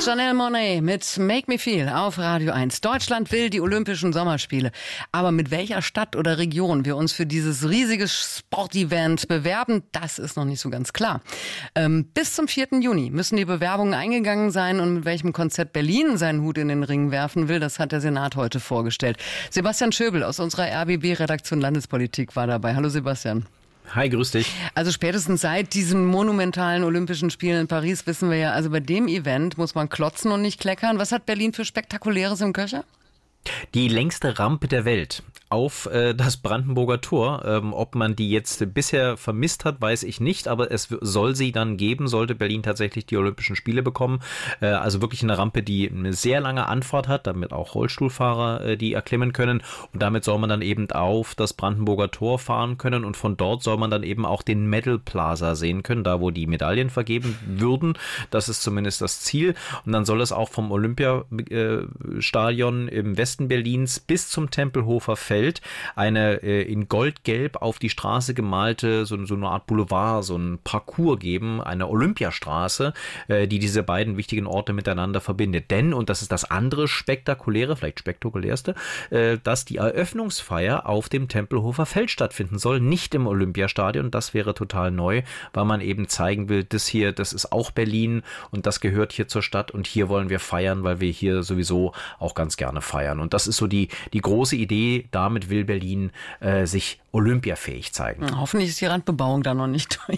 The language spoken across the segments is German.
Janelle Monáe mit Make Me Feel auf Radio 1. Deutschland will die Olympischen Sommerspiele. Aber mit welcher Stadt oder Region wir uns für dieses riesige Sportevent bewerben, das ist noch nicht so ganz klar. Bis zum 4. Juni müssen die Bewerbungen eingegangen sein und mit welchem Konzept Berlin seinen Hut in den Ring werfen will, das hat der Senat heute vorgestellt. Sebastian Schöbel aus unserer RBB-Redaktion Landespolitik war dabei. Hallo Sebastian. Hi, grüß dich. Also spätestens seit diesen monumentalen Olympischen Spielen in Paris wissen wir ja, also bei dem Event muss man klotzen und nicht kleckern. Was hat Berlin für Spektakuläres im Köcher? Die längste Rampe der Welt auf das Brandenburger Tor. Ob man die jetzt bisher vermisst hat, weiß ich nicht, aber es soll sie dann geben, sollte Berlin tatsächlich die Olympischen Spiele bekommen. Also wirklich eine Rampe, die eine sehr lange Anfahrt hat, damit auch Rollstuhlfahrer die erklimmen können. Und damit soll man dann eben auf das Brandenburger Tor fahren können und von dort soll man dann eben auch den Medal Plaza sehen können, da wo die Medaillen vergeben würden. Das ist zumindest das Ziel. Und dann soll es auch vom Olympiastadion im Westen Berlins bis zum Tempelhofer Feld eine in goldgelb auf die Straße gemalte, so eine Art Boulevard, so ein Parcours geben, eine Olympiastraße, die diese beiden wichtigen Orte miteinander verbindet. Denn, und das ist das andere Spektakuläre, vielleicht spektakulärste, dass die Eröffnungsfeier auf dem Tempelhofer Feld stattfinden soll, nicht im Olympiastadion. Das wäre total neu, weil man eben zeigen will, das hier, das ist auch Berlin und das gehört hier zur Stadt und hier wollen wir feiern, weil wir hier sowieso auch ganz gerne feiern. Und das ist so die große Idee, damit will Berlin sich olympiafähig zeigen. Hoffentlich ist die Randbebauung da noch nicht durch.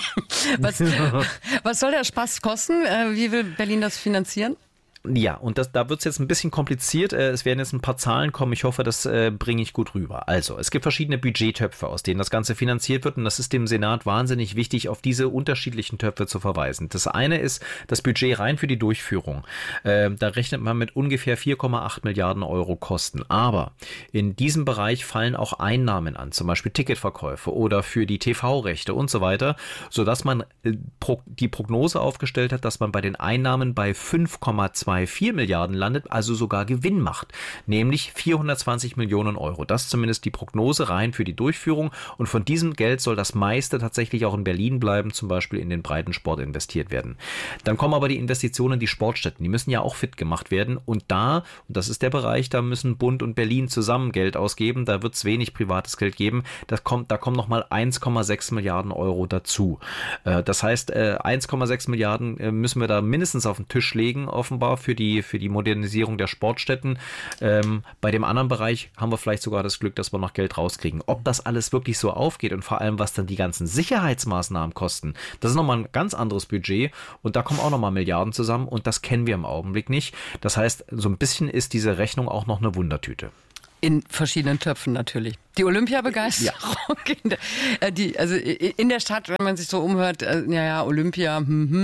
Was soll der Spaß kosten? Wie will Berlin das finanzieren? Ja, und da wird es jetzt ein bisschen kompliziert. Es werden jetzt ein paar Zahlen kommen. Ich hoffe, das bringe ich gut rüber. Also, es gibt verschiedene Budgettöpfe, aus denen das Ganze finanziert wird. Und das ist dem Senat wahnsinnig wichtig, auf diese unterschiedlichen Töpfe zu verweisen. Das eine ist das Budget rein für die Durchführung. Da rechnet man mit ungefähr 4,8 Milliarden Euro Kosten. Aber in diesem Bereich fallen auch Einnahmen an, zum Beispiel Ticketverkäufe oder für die TV-Rechte und so weiter, sodass man die Prognose aufgestellt hat, dass man bei den Einnahmen bei 5,24 Milliarden landet, also sogar Gewinn macht, nämlich 420 Millionen Euro. Das ist zumindest die Prognose rein für die Durchführung und von diesem Geld soll das meiste tatsächlich auch in Berlin bleiben, zum Beispiel in den Breitensport investiert werden. Dann kommen aber die Investitionen in die Sportstätten, die müssen ja auch fit gemacht werden und das ist der Bereich, da müssen Bund und Berlin zusammen Geld ausgeben, da wird es wenig privates Geld geben, da kommen nochmal 1,6 Milliarden Euro dazu. Das heißt, 1,6 Milliarden müssen wir da mindestens auf den Tisch legen, offenbar für die Modernisierung der Sportstätten. Bei dem anderen Bereich haben wir vielleicht sogar das Glück, dass wir noch Geld rauskriegen. Ob das alles wirklich so aufgeht und vor allem, was dann die ganzen Sicherheitsmaßnahmen kosten, das ist nochmal ein ganz anderes Budget und da kommen auch nochmal Milliarden zusammen und das kennen wir im Augenblick nicht. Das heißt, so ein bisschen ist diese Rechnung auch noch eine Wundertüte. In verschiedenen Töpfen natürlich. Die Olympiabegeisterung, ja. Also in der Stadt, wenn man sich so umhört, Olympia,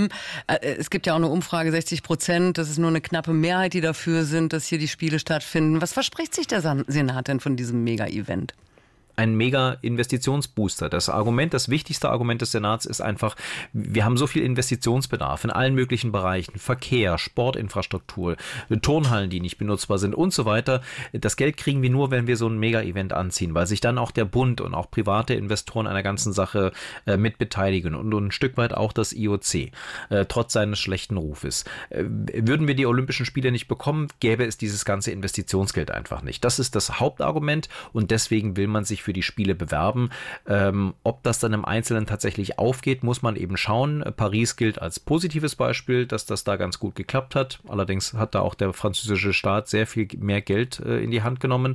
es gibt ja auch eine Umfrage, 60%, das ist nur eine knappe Mehrheit, die dafür sind, dass hier die Spiele stattfinden. Was verspricht sich der Senat denn von diesem Mega-Event? Ein Mega-Investitionsbooster. Das wichtigste Argument des Senats ist einfach, wir haben so viel Investitionsbedarf in allen möglichen Bereichen, Verkehr, Sportinfrastruktur, Turnhallen, die nicht benutzbar sind und so weiter. Das Geld kriegen wir nur, wenn wir so ein Mega-Event anziehen, weil sich dann auch der Bund und auch private Investoren an der ganzen Sache mit beteiligen und ein Stück weit auch das IOC, trotz seines schlechten Rufes. Würden wir die Olympischen Spiele nicht bekommen, gäbe es dieses ganze Investitionsgeld einfach nicht. Das ist das Hauptargument und deswegen will man sich für die Spiele bewerben. Ob das dann im Einzelnen tatsächlich aufgeht, muss man eben schauen. Paris gilt als positives Beispiel, dass das da ganz gut geklappt hat. Allerdings hat da auch der französische Staat sehr viel mehr Geld in die Hand genommen.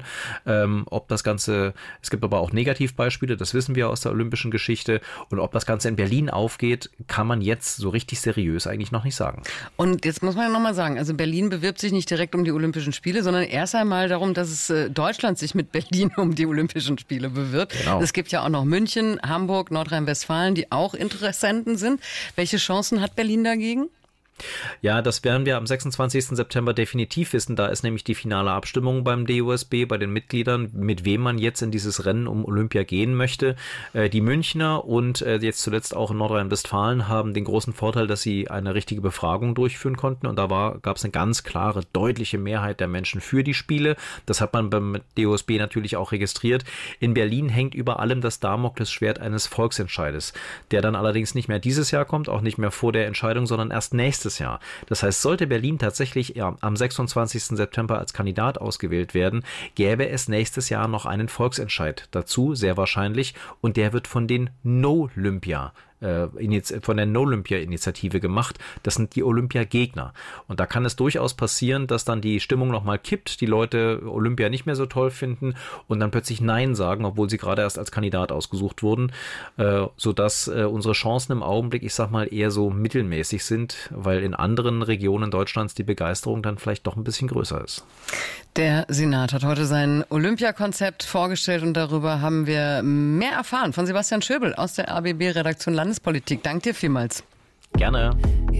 Es gibt aber auch Negativbeispiele, das wissen wir aus der olympischen Geschichte. Und ob das Ganze in Berlin aufgeht, kann man jetzt so richtig seriös eigentlich noch nicht sagen. Und jetzt muss man ja nochmal sagen, also Berlin bewirbt sich nicht direkt um die Olympischen Spiele, sondern erst einmal darum, dass es Deutschland sich mit Berlin um die Olympischen Spiele bewirbt. Genau. Es gibt ja auch noch München, Hamburg, Nordrhein-Westfalen, die auch Interessenten sind. Welche Chancen hat Berlin dagegen? Ja, das werden wir am 26. September definitiv wissen. Da ist nämlich die finale Abstimmung beim DOSB, bei den Mitgliedern, mit wem man jetzt in dieses Rennen um Olympia gehen möchte. Die Münchner und jetzt zuletzt auch in Nordrhein-Westfalen haben den großen Vorteil, dass sie eine richtige Befragung durchführen konnten. Und da gab es eine ganz klare, deutliche Mehrheit der Menschen für die Spiele. Das hat man beim DOSB natürlich auch registriert. In Berlin hängt über allem das Damoklesschwert eines Volksentscheides, der dann allerdings nicht mehr dieses Jahr kommt, auch nicht mehr vor der Entscheidung, sondern erst nächstes nächstes Jahr. Das heißt, sollte Berlin tatsächlich am 26. September als Kandidat ausgewählt werden, gäbe es nächstes Jahr noch einen Volksentscheid dazu, sehr wahrscheinlich, und der wird von den von der No-Olympia-Initiative gemacht. Das sind die Olympiagegner. Und da kann es durchaus passieren, dass dann die Stimmung nochmal kippt, die Leute Olympia nicht mehr so toll finden und dann plötzlich Nein sagen, obwohl sie gerade erst als Kandidat ausgesucht wurden, sodass unsere Chancen im Augenblick, ich sag mal, eher so mittelmäßig sind, weil in anderen Regionen Deutschlands die Begeisterung dann vielleicht doch ein bisschen größer ist. Der Senat hat heute sein Olympiakonzept vorgestellt und darüber haben wir mehr erfahren von Sebastian Schöbel aus der RBB-Redaktion Landespolitik. Danke dir vielmals. Gerne.